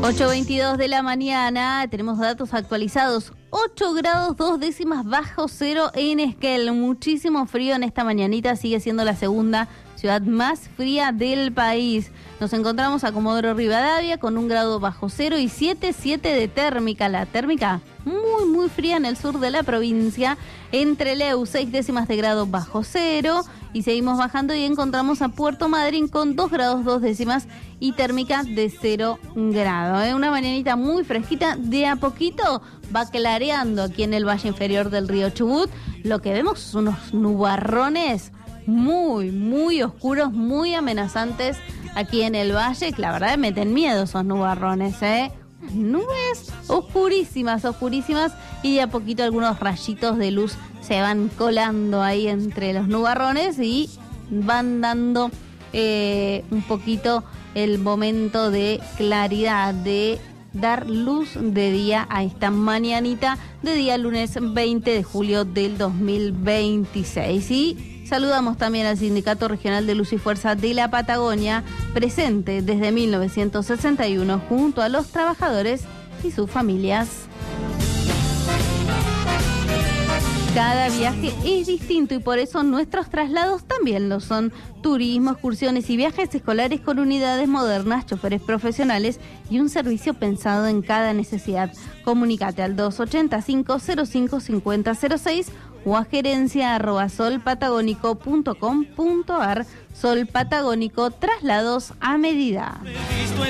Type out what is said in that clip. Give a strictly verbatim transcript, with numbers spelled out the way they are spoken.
ocho veintidós de la mañana, tenemos datos actualizados. ocho grados dos décimas bajo cero en Esquel. Muchísimo frío en esta mañanita, sigue siendo la segunda ciudad más fría del país. Nos encontramos a Comodoro Rivadavia con un grado bajo cero y siete coma siete de térmica. La térmica muy, muy fría en el sur de la provincia. En Trelew, seis décimas de grado bajo cero. Y seguimos bajando y encontramos a Puerto Madryn con dos grados dos décimas y térmica de cero grado. ¿eh? Una mañanita muy fresquita, de a poquito va clareando aquí en el valle inferior del río Chubut. Lo que vemos son unos nubarrones muy, muy oscuros, muy amenazantes aquí en el valle, que la verdad meten miedo esos nubarrones, ¿eh? Nubes oscurísimas, oscurísimas, y de a poquito algunos rayitos de luz se van colando ahí entre los nubarrones y van dando eh, un poquito el momento de claridad, de dar luz de día a esta mañanita de día lunes veinte de julio del dos mil veintiséis. Y saludamos también al Sindicato Regional de Luz y Fuerza de la Patagonia, presente desde mil novecientos sesenta y uno junto a los trabajadores y sus familias. Cada viaje es distinto y por eso nuestros traslados también lo son. Turismo, excursiones y viajes escolares con unidades modernas, choferes profesionales y un servicio pensado en cada necesidad. Comunícate al dos ochenta y cinco, cero cinco cincuenta cero seis o a gerencia arroba solpatagónico punto com punto ar. Sol Patagónico, traslados a medida.